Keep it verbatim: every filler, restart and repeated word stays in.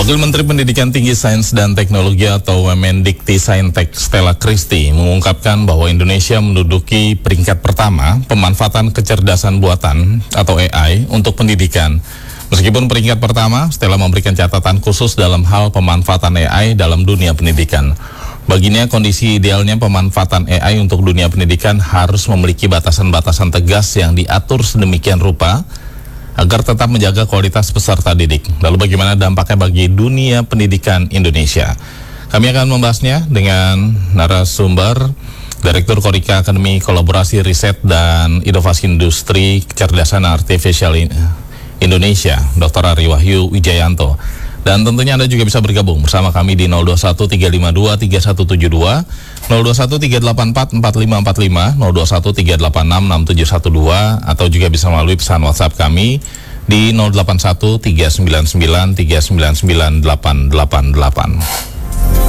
Wakil Menteri Pendidikan Tinggi Sains dan Teknologi atau Wemendikti-Saintek Stella Christy mengungkapkan bahwa Indonesia menduduki peringkat pertama pemanfaatan kecerdasan buatan atau A I untuk pendidikan. Meskipun peringkat pertama, Stella memberikan catatan khusus dalam hal pemanfaatan A I dalam dunia pendidikan. Baginya, kondisi idealnya pemanfaatan A I untuk dunia pendidikan harus memiliki batasan-batasan tegas yang diatur sedemikian rupa agar tetap menjaga kualitas peserta didik. Lalu bagaimana dampaknya bagi dunia pendidikan Indonesia? Kami akan membahasnya dengan narasumber Direktur Korika Akademi Kolaborasi Riset dan Inovasi Industri Kecerdasan Artifisial Indonesia, Doktor Ari Wahyu Wijayanto. Dan tentunya Anda juga bisa bergabung bersama kami di nol dua satu tiga lima dua tiga satu tujuh dua, nol dua satu tiga delapan empat empat lima empat lima, nol dua satu tiga delapan enam enam tujuh satu dua, atau juga bisa melalui pesan WhatsApp kami di nol delapan satu tiga sembilan sembilan tiga sembilan sembilan delapan delapan delapan.